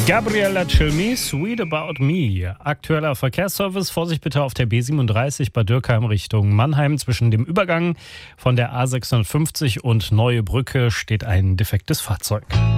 Gabriella Cilmi, Sweet About Me. Aktueller Verkehrsservice. Vorsicht bitte auf der B37 bei Dürkheim Richtung Mannheim. Zwischen dem Übergang von der A650 und Neue Brücke steht ein defektes Fahrzeug.